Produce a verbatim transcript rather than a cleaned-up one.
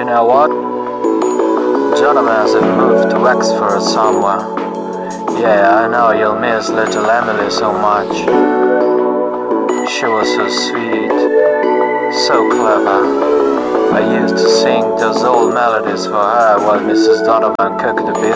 know what? Jonathan's have moved to Wexford somewhere. Yeah, I know you'll miss little Emily so much. She was so sweet, so clever. I used to sing those old melodies for her while Missus Donovan cooked the biscuits.